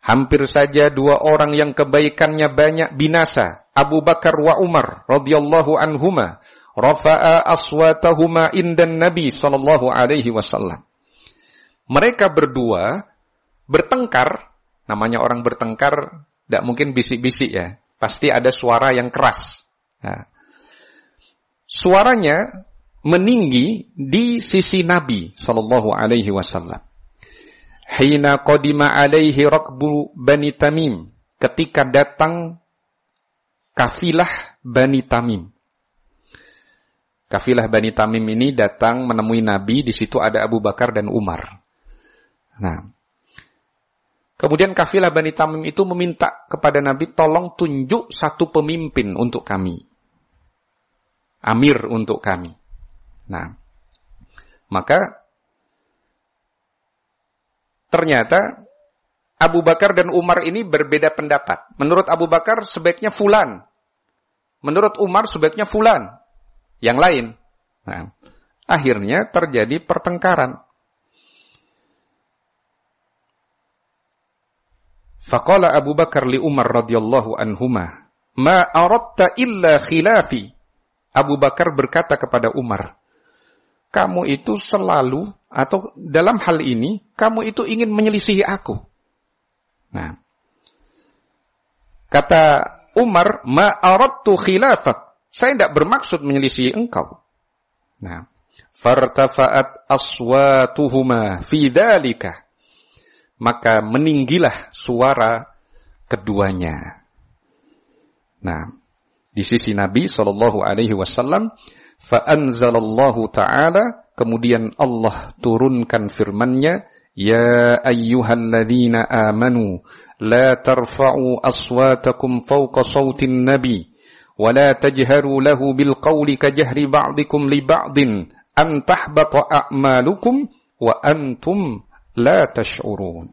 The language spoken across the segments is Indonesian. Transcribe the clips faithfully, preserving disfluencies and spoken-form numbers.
Hampir saja dua orang yang kebaikannya banyak binasa, Abu Bakar wa Umar radhiyallahu anhuma, rafa'a aswatahuma indan Nabi sallallahu alaihi wasallam. Mereka berdua bertengkar, namanya orang bertengkar tidak mungkin bisik-bisik ya, pasti ada suara yang keras. Nah, suaranya meninggi di sisi Nabi sallallahu alaihi wasallam. Hina qadima alaihi rakbu Bani Tamim, ketika datang kafilah Bani Tamim. Kafilah Bani Tamim ini datang menemui Nabi, di situ ada Abu Bakar dan Umar. Nah, kemudian kafilah Bani Tamim itu meminta kepada Nabi, tolong tunjuk satu pemimpin untuk kami. Amir untuk kami. Nah, maka ternyata Abu Bakar dan Umar ini berbeda pendapat. Menurut Abu Bakar sebaiknya fulan. Menurut Umar sebaiknya fulan. Yang lain. Nah, akhirnya terjadi pertengkaran. Faqala Abu Bakar li Umar radhiyallahu anhuma, ma aradta illa khilafi. Abu Bakar berkata kepada Umar, kamu itu selalu, atau dalam hal ini, kamu itu ingin menyelisihi aku. Nah, kata Umar, ma aradtu khilafak. Saya tidak bermaksud menyelisihi engkau. Nah, fartafa'at aswatuhuma fi dzalika. Maka meninggilah suara keduanya. Nah, di sisi Nabi sallallahu alaihi wasallam, fa anzalallahu ta'ala, kemudian Allah turunkan firman-Nya, ya ayyuhalladzina amanu la tarfa'u aswatakum fawqa sautin nabi wa la tajharu lahu bil qawli kajahri ba'dikum li ba'din an tahbata a'malukum wa antum la tash'urun.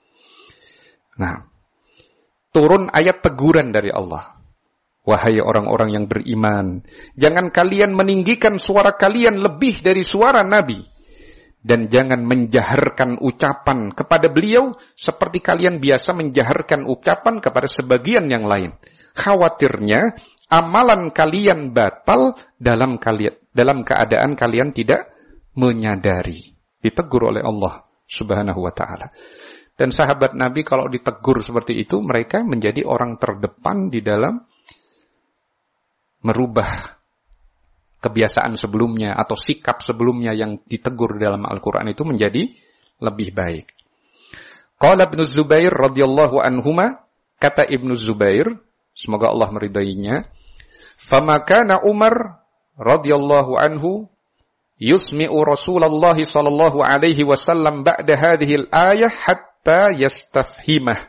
Nah, turun ayat teguran dari Allah. Wahai orang-orang yang beriman, jangan kalian meninggikan suara kalian lebih dari suara Nabi. Dan jangan menjaharkan ucapan kepada beliau seperti kalian biasa menjaharkan ucapan kepada sebagian yang lain. Khawatirnya amalan kalian batal dalam kalian dalam keadaan kalian tidak menyadari. Ditegur oleh Allah Subhanahu wa ta'ala. Dan sahabat Nabi kalau ditegur seperti itu, mereka menjadi orang terdepan di dalam merubah kebiasaan sebelumnya atau sikap sebelumnya yang ditegur dalam Al-Quran itu menjadi lebih baik. Qala Ibnu Zubair radhiyallahu anhuma, kata Ibnu Zubair, semoga Allah meridainya, fama kana Umar radhiyallahu anhu yusmi'u Rasulullah sallallahu alaihi wasallam ba'da hadhihi al-ayah hatta yastafhimah.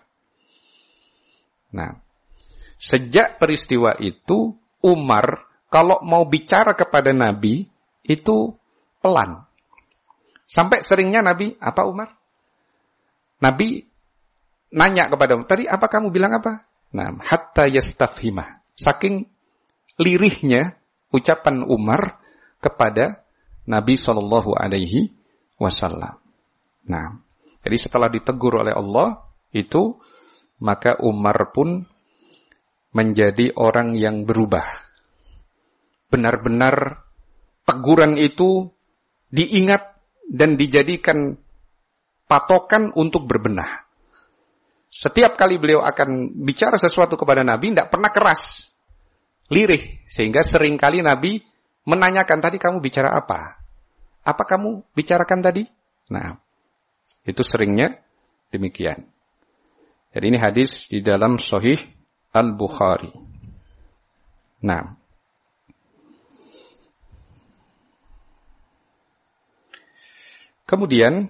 Nah, sejak peristiwa itu Umar kalau mau bicara kepada Nabi itu pelan. Sampai seringnya Nabi, apa Umar? Nabi nanya kepada Umar, tadi apa kamu bilang apa? Nah, hatta yastafhimah. Saking lirihnya ucapan Umar kepada Nabi sallallahu alaihi wasallam. Nah, jadi setelah ditegur oleh Allah itu, maka Umar pun menjadi orang yang berubah. Benar-benar teguran itu diingat dan dijadikan patokan untuk berbenah. Setiap kali beliau akan bicara sesuatu kepada Nabi, tidak pernah keras, lirih. Sehingga seringkali Nabi menanyakan, tadi kamu bicara apa? Apa kamu bicarakan tadi? Nah, itu seringnya demikian. Jadi ini hadis di dalam Sahih Al-Bukhari. Nah, kemudian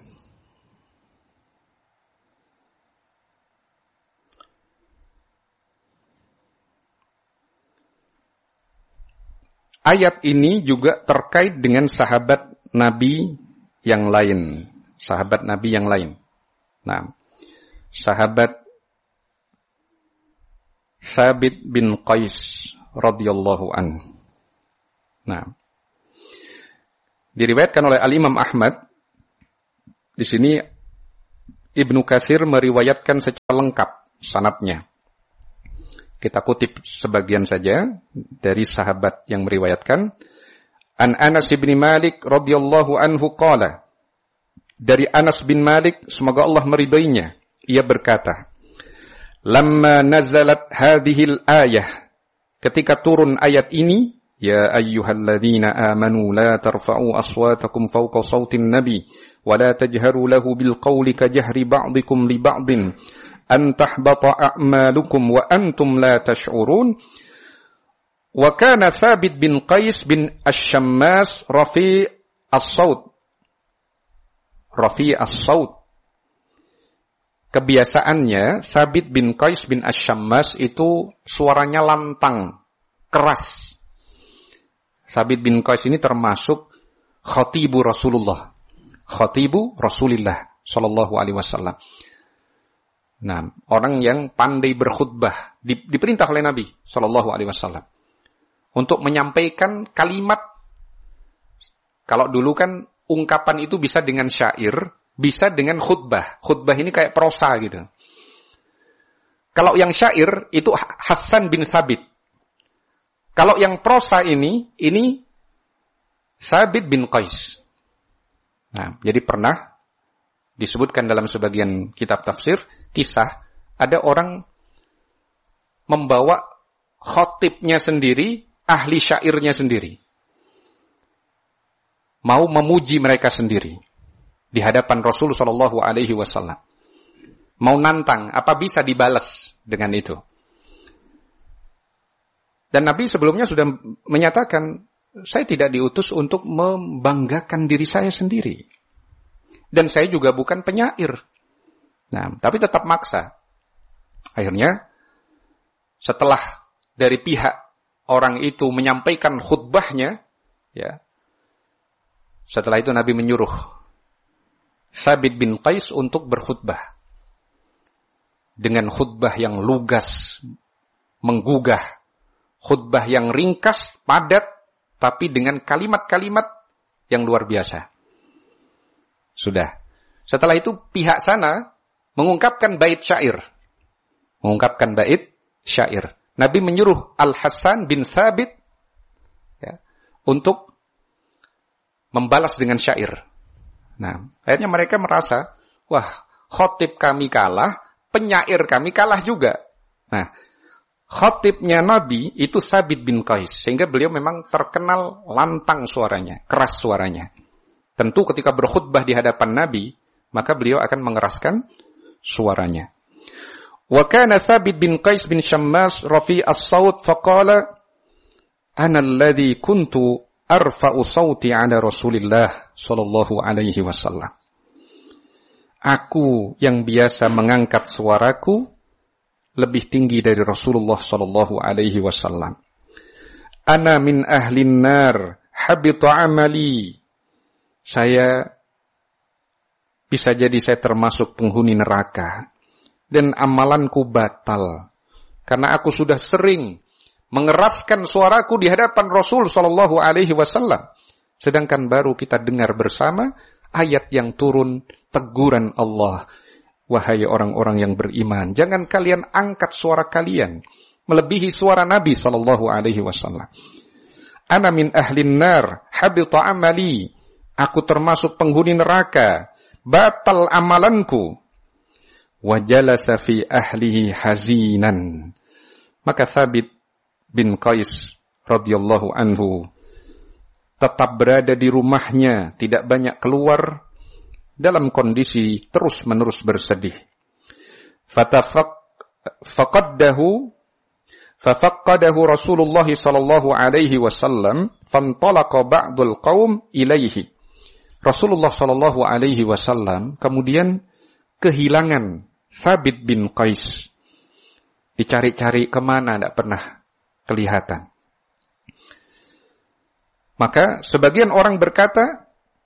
ayat ini juga terkait dengan sahabat Nabi yang lain, sahabat Nabi yang lain. Nah, sahabat Thabit bin Qais radhiyallahu anhu. Nah, diriwayatkan oleh Al-Imam Ahmad. Di sini Ibnu Katsir meriwayatkan secara lengkap sanadnya. Kita kutip sebagian saja dari sahabat yang meriwayatkan. An Anas bin Malik radhiyallahu anhu qala. Dari Anas bin Malik, semoga Allah meridainya, ia berkata, "Lamma nazalat hadhil ayah." Ketika turun ayat ini, "Ya ayyuhalladzina amanu la tarfa'u aswatakum fawqa sautin nabi wa la tajharu lahu bil qawli ka jahri ba'dikum li ba'din an tahbata a'malukum wa antum la tash'urun." Wa kana Thabit bin Qais bin Asy-Syammas rafi' as-saut. Rafi' as-saut. Kebiasaannya Thabit bin Qais bin Asy-Syammas itu suaranya lantang, keras. Thabit bin Qais ini termasuk khatibu Rasulullah. Khatibu Rasulillah sallallahu alaihi wasallam. Nah, orang yang pandai berkhutbah, diperintah oleh Nabi sallallahu alaihi wasallam untuk menyampaikan kalimat. Kalau dulu kan ungkapan itu bisa dengan syair, bisa dengan khutbah. Khutbah ini kayak prosa gitu. Kalau yang syair itu Hasan bin Thabit. Kalau yang prosa ini, ini Thabit bin Qais. Nah, jadi pernah disebutkan dalam sebagian kitab tafsir, kisah, ada orang membawa khotibnya sendiri, ahli syairnya sendiri. Mau memuji mereka sendiri di hadapan Rasul sallallahu alaihi wasallam. Mau nantang, apa bisa dibalas dengan itu? Dan Nabi sebelumnya sudah menyatakan, saya tidak diutus untuk membanggakan diri saya sendiri. Dan saya juga bukan penyair. Nah, tapi tetap maksa. Akhirnya, setelah dari pihak orang itu menyampaikan khutbahnya, ya, setelah itu Nabi menyuruh Thabit bin Qais untuk berkhutbah. Dengan khutbah yang lugas, menggugah. Khutbah yang ringkas, padat, tapi dengan kalimat-kalimat yang luar biasa. Sudah. Setelah itu pihak sana mengungkapkan bait syair. Mengungkapkan bait syair. Nabi menyuruh Al-Hasan bin Thabit ya, untuk membalas dengan syair. Nah, akhirnya mereka merasa, wah, khotib kami kalah, penyair kami kalah juga. Nah, khotibnya Nabi itu Thabit bin Qais, sehingga beliau memang terkenal lantang suaranya, keras suaranya. Tentu ketika berkhutbah di hadapan Nabi, maka beliau akan mengeraskan suaranya. Wa kana Thabit bin Qais bin Syammas rafi' as-saut faqala ana alladhi kuntu arfa'u sauti 'ala Rasulillah sallallahu alaihi wasallam. Aku yang biasa mengangkat suaraku lebih tinggi dari Rasulullah sallallahu alaihi wasallam. Ana min ahlin nar habita amali. Saya bisa jadi saya termasuk penghuni neraka dan amalanku batal karena aku sudah sering mengeraskan suaraku di hadapan Rasul sallallahu alaihi wasallam. Sedangkan baru kita dengar bersama ayat yang turun, teguran Allah. Wahai orang-orang yang beriman, jangan kalian angkat suara kalian melebihi suara Nabi sallallahu alaihi wasallam. Ana min ahlin nar, habita amali. Aku termasuk penghuni neraka, batal amalanku. Wa jalasa fi ahlihi hazinan. Maka Thabit bin Qais radhiyallahu anhu tetap berada di rumahnya, tidak banyak keluar, dalam kondisi terus-menerus bersedih. Faqaddahu fafaqadahu Rasulullah sallallahu alaihi wasallam fantalaqa ba'dul qaum ilaihi. Rasulullah sallallahu alaihi wasallam kemudian kehilangan Thabit bin Qais. Dicari-cari kemana, tidak pernah kelihatan. Maka sebagian orang berkata,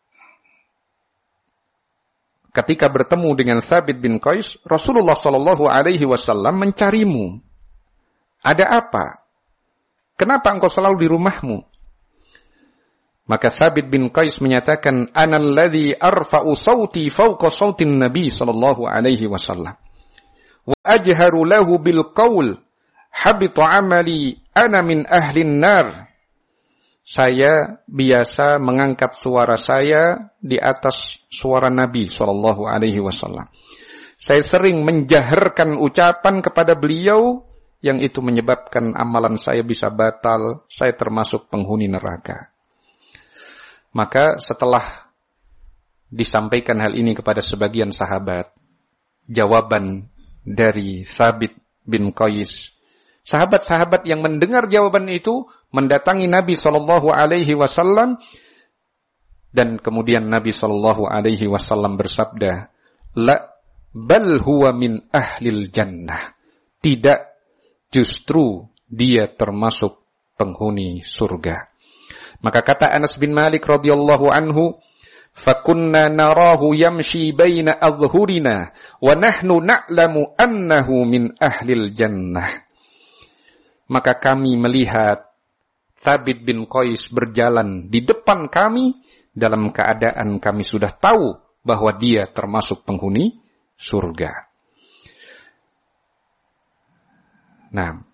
ketika bertemu dengan Thabit bin Qais, Rasulullah sallallahu alaihi wasallam mencarimu. Ada apa? Kenapa engkau selalu di rumahmu? Maka Thabit bin Qais menyatakan, "Ana alladhi arfa'u sawti fawqa sawtin Nabi sallallahu alaihi wasallam. Wa ajharu lahu bil qaul, habita amali, ana min ahlin nar." Saya biasa mengangkat suara saya di atas suara Nabi sallallahu alaihi wasallam. Saya sering menjaharkan ucapan kepada beliau yang itu menyebabkan amalan saya bisa batal, saya termasuk penghuni neraka. Maka setelah disampaikan hal ini kepada sebagian sahabat, jawaban dari Thabit bin Qais, sahabat-sahabat yang mendengar jawaban itu mendatangi Nabi sallallahu alaihi wasallam, dan kemudian Nabi sallallahu alaihi wasallam bersabda, "La bal huwa min ahlil jannah." Tidak, justru dia termasuk penghuni surga. Maka kata Anas bin Malik radhiyallahu anhu, "Fakunna narahu yamshi baina adhhurina wa nahnu na'lamu annahu min ahlil jannah." Maka kami melihat Thabit bin Qais berjalan di depan kami dalam keadaan kami sudah tahu bahwa dia termasuk penghuni surga. Nah,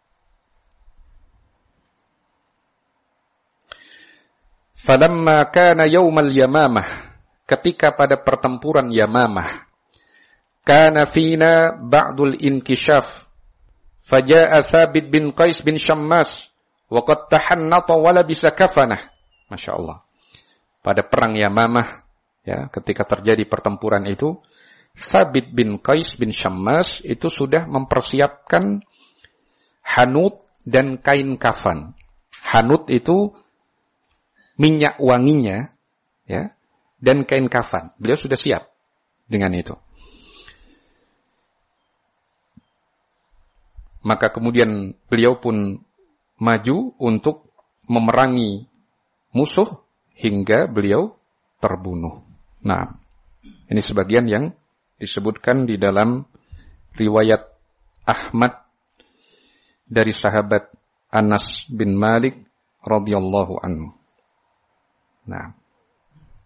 falamma kana yaumal Yamamah, ketika pada pertempuran Yamamah, kana fina ba'dul inkishaf, faja'a Thabit bin Qais bin Shammas wa qad tahannata wa labisa kafanah. Masya Allah. Pada perang Yamamah, ya, ketika terjadi pertempuran itu, Thabit bin Qais bin Shammas itu sudah mempersiapkan hanut dan kain kafan. Hanut itu minyak wanginya, ya, dan kain kafan. Beliau sudah siap dengan itu. Maka kemudian beliau pun maju untuk memerangi musuh hingga beliau terbunuh. Nah, ini sebagian yang disebutkan di dalam riwayat Ahmad dari sahabat Anas bin Malik radhiyallahu anhu. Nah,